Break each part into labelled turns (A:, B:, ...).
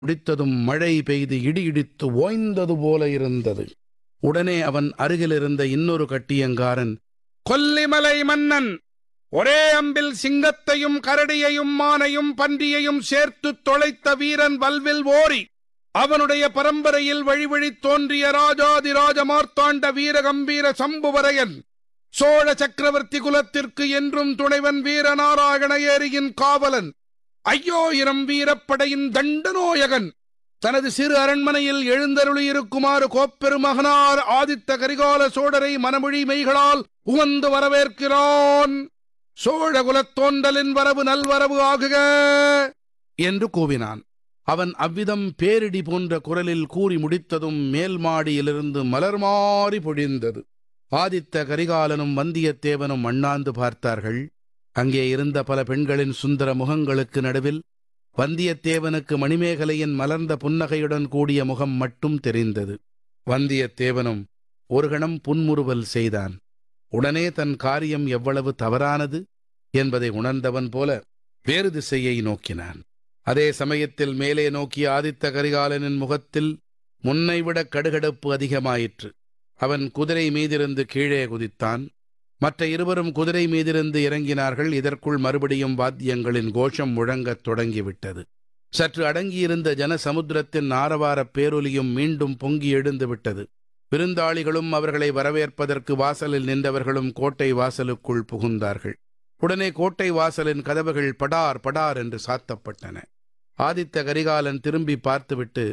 A: முடித்ததும் மழை பெய்து இடி இடித்து ஓய்ந்தது போல இருந்தது. உடனே அவன் அருகிலிருந்த இன்னொரு கட்டியங்காரன், கொல்லிமலை மன்னன் ஒரே அம்பில் சிங்கத்தையும் கரடியையும் மானையும் பன்றியையும் சேர்த்துத் தொலைத்த வீரன் வல்வில் ஓரி, அவனுடைய பரம்பரையில் வழிவழி தோன்றிய ராஜாதிராஜ மார்த்தாண்ட வீரகம்பீர சம்புவரையன், சோழ சக்கரவர்த்தி குலத்திற்கு என்றும் துணைவன் வீரநாராயண ஏரியின் காவலன், ஐயோயிரம் வீரப்படையின் தண்டநாயகன், தனது சிறு அரண்மனையில் எழுந்தருளியிருக்குமாறு கோப்பெருமகனார் ஆதித்த கரிகால சோழரை மனமொழி மெய்களால் உவந்து வரவேற்கிறான். சோழ குலத்தோன்றலின் வரவு நல்வரவு ஆகுக என்று கூவினான். அவன் அவ்விதம் பேரிடி போன்ற குரலில் கூறி முடித்ததும் மேல் மாடியிலிருந்து மலர் மாறி பொழிந்தது. ஆதித்த கரிகாலனும் வந்தியத்தேவனும் அண்ணாந்து பார்த்தார்கள். அங்கே இருந்த பல பெண்களின் சுந்தர முகங்களுக்கு நடுவில் வந்தியத்தேவனுக்கு மணிமேகலையின் மலர்ந்த புன்னகையுடன் கூடிய முகம் மட்டும் தெரிந்தது. வந்தியத்தேவனும் ஒரு கணம் புன்முறுவல் செய்தான். உடனே தன் காரியம் எவ்வளவு தவறானது என்பதை உணர்ந்தவன் போல வேறு திசையை நோக்கினான். அதே சமயத்தில் மேலே நோக்கிய ஆதித்த கரிகாலனின் முகத்தில் முன்னைவிட கடுகடுப்பு அதிகமாயிற்று. அவன் குதிரை மீதிருந்து கீழே குதித்தான். மற்ற இருவரும் குதிரை மீதிருந்து இறங்கினார்கள். இதற்குள் மறுபடியும் வாத்தியங்களின் கோஷம் முழங்கத் தொடங்கிவிட்டது. சற்று அடங்கியிருந்த ஜனசமுத்திரத்தின் ஆரவாரப் பேரொலியும் மீண்டும் பொங்கி எழுந்து விட்டது. விருந்தாளிகளும் அவர்களை வரவேற்பதற்கு வாசலில் நின்றவர்களும் கோட்டை வாசலுக்குள் புகுந்தார்கள். உடனே கோட்டை வாசலின் கதவுகள் படார் படார் என்று சாத்தப்பட்டன. ஆதித்த கரிகாலன் திரும்பி பார்த்துவிட்டு,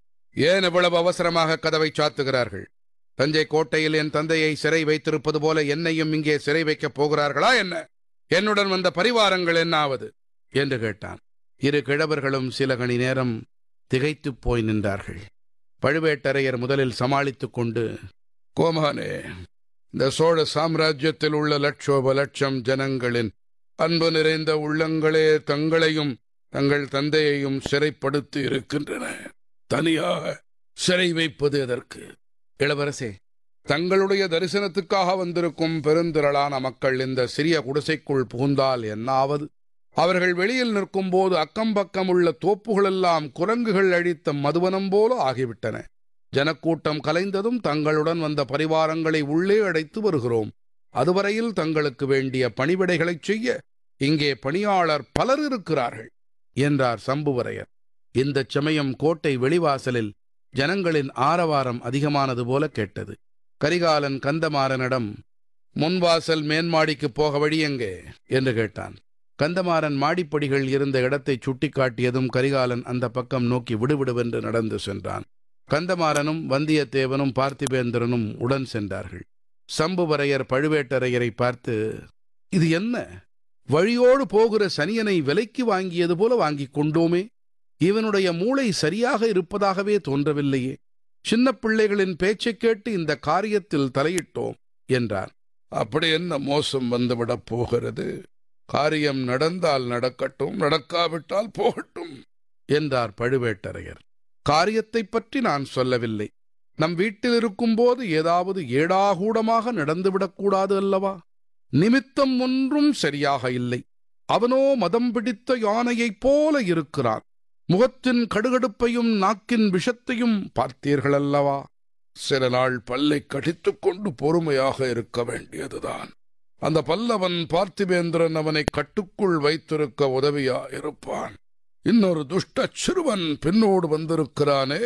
A: ஏன் இவ்வளவு அவசரமாக கதவை சாத்துகிறார்கள்? தஞ்சை கோட்டையில் என் தந்தையை சிறை வைத்திருப்பது போல என்னையும் இங்கே சிறை வைக்கப் போகிறார்களா என்ன? என்னுடன் வந்த பரிவாரங்கள் என்னாவது என்று கேட்டான். இரு கிழவர்களும் சில கணி நேரம் திகைத்துப் போய் நின்றார்கள். பழுவேட்டரையர் முதலில் சமாளித்துக் கொண்டு, கோமானே, இந்த சோழ சாம்ராஜ்யத்தில் உள்ள லட்சோப லட்சம் ஜனங்களின் அன்பு நிறைந்த உள்ளங்களே தங்களையும் தங்கள் தந்தையையும் சிறைப்படுத்தி இருக்கின்றன. தனியாக சிறை வைப்பது எதற்கு? இளவரசே, தங்களுடைய தரிசனத்துக்காக வந்திருக்கும் பெருந்திரளான மக்கள் இந்த சிறிய குடிசைக்குள் புகுந்தால் என்னாவது? அவர்கள் வெளியில் நிற்கும் போது அக்கம்பக்கம் உள்ள தோப்புகளெல்லாம் குரங்குகள் அழித்த மதுவனம் போல ஆகிவிட்டன. ஜனக்கூட்டம் கலைந்ததும் தங்களுடன் வந்த பரிவாரங்களை உள்ளே அடைத்து வருகிறோம். அதுவரையில் தங்களுக்கு வேண்டிய பணிவிடைகளைச் செய்ய இங்கே பணியாளர் பலர் இருக்கிறார்கள் என்றார் சம்புவரையர். இந்தச் சமயம் கோட்டை வெளிவாசலில் ஜனங்களின் ஆரவாரம் அதிகமானது போல கேட்டது. கரிகாலன் கந்தமாறனிடம், முன்வாசல் மேன்மாடிக்குப் போக வழி எங்கே என்று கேட்டான். கந்தமாறன் மாடிப்படிகள் இருந்த இடத்தை சுட்டிக்காட்டியதும் கரிகாலன் அந்த பக்கம் நோக்கி விடுவிடுவென்று நடந்து சென்றான். கந்தமாறனும் வந்தியத்தேவனும் பார்த்திபேந்திரனும் உடன் சென்றார்கள். சம்புவரையர் பழுவேட்டரையரை பார்த்து, இது என்ன? வழியோடு போகிற சனியனை விலைக்கு வாங்கியது போல வாங்கிக் கொண்டோமே. இவனுடைய மூளை சரியாக இருப்பதாகவே தோன்றவில்லையே. சின்ன பிள்ளைகளின் பேச்சைக் கேட்டு இந்த காரியத்தில் தலையிட்டோம் என்றார். அப்படி என்ன மோசம் வந்துவிடப் போகிறது? காரியம் நடந்தால் நடக்கட்டும், நடக்காவிட்டால் போகட்டும் என்றார் பழுவேட்டரையர். காரியத்தை பற்றி நான் சொல்லவில்லை. நம் வீட்டில் இருக்கும்போது ஏதாவது ஏடாகூடமாக நடந்துவிடக்கூடாது அல்லவா? நிமித்தம் ஒன்றும் சரியாக இல்லை. அவனோ மதம் பிடித்த யானையைப் போல இருக்கிறான். முகத்தின் கடுகடுப்பையும் நாக்கின் விஷத்தையும் பார்த்தீர்களல்லவா? சில நாள் பல்லை கடித்துக் கொண்டு பொறுமையாக இருக்க வேண்டியதுதான். அந்த பல்லவன் பார்த்திபேந்திரன் அவனை கட்டுக்குள் வைத்திருக்க உதவியா இருப்பான். இன்னொரு துஷ்ட சிறுவன் பின்னோடு வந்திருக்கிறானே,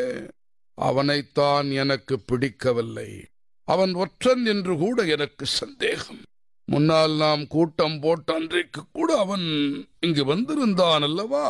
A: அவனைத்தான் எனக்கு பிடிக்கவில்லை. அவன் ஒற்றன் என்று கூட எனக்கு சந்தேகம். முன்னால் நாம் கூட்டம் போட்ட அன்றைக்கு கூட அவன் இங்கு வந்திருந்தான் அல்லவா?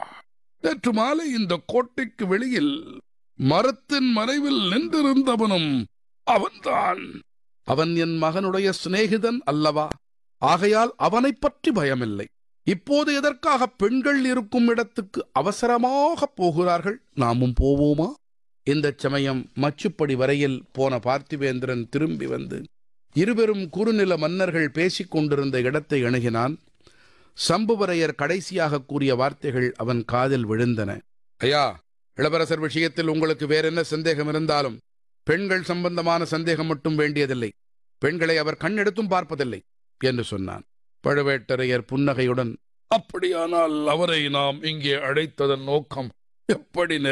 A: நேற்று மாலை இந்த கோட்டைக்கு வெளியில் மரத்தின் மறைவில் நின்றிருந்தவனும் அவன்தான். அவன் என் மகனுடைய சிநேகிதன் அல்லவா? ஆகையால் அவனைப் பற்றி பயமில்லை. இப்போது எதற்காக பெண்கள் இருக்கும் இடத்துக்கு அவசரமாக போகிறார்கள்? நாமும் போவோமா? இந்தச் சமயம் மச்சுப்படி வரையில் போன பார்த்திபேந்திரன் திரும்பி வந்து இருவரும் குறுநில மன்னர்கள் பேசிக் கொண்டிருந்த இடத்தை அணுகினான். சம்புவரையர் கடைசியாக கூறிய வார்த்தைகள் அவன் காதில் விழுந்தன. ஐயா, இளவரசர் விஷயத்தில் உங்களுக்கு வேறென்ன சந்தேகம் இருந்தாலும் பெண்கள் சம்பந்தமான சந்தேகம் மட்டும் வேண்டியதில்லை. பெண்களை அவர் கண்ணெடுத்தும் பார்ப்பதில்லை என்று சொன்னான். பழுவேட்டரையர் புன்னகையுடன், அப்படியானால் அவரை நாம் இங்கே அழைத்ததன் நோக்கம் எப்படி